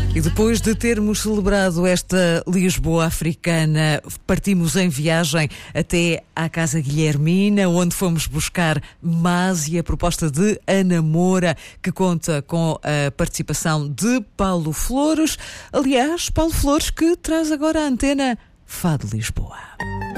E depois de termos celebrado esta Lisboa africana, partimos em viagem até à Casa Guilhermina, onde fomos buscar Másia, a proposta de Ana Moura, que conta com a participação de Paulo Flores. Aliás, Paulo Flores, que traz agora a antena Fado Lisboa.